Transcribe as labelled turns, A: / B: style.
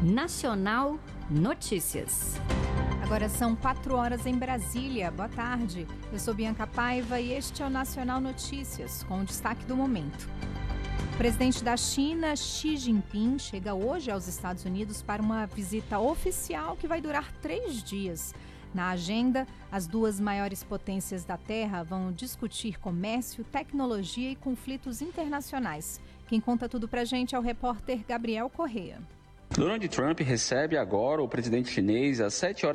A: Nacional Notícias.
B: Agora são 4 horas em Brasília. Boa tarde. Eu sou Bianca Paiva e este é o Nacional Notícias, com o destaque do momento. O presidente da China, Xi Jinping, chega hoje aos Estados Unidos para uma visita oficial que vai durar 3 dias. Na agenda, as duas maiores potências da Terra vão discutir comércio, tecnologia e conflitos internacionais. Quem conta tudo pra gente é o repórter Gabriel Correa.
C: Donald Trump recebe agora o presidente chinês às 7 horas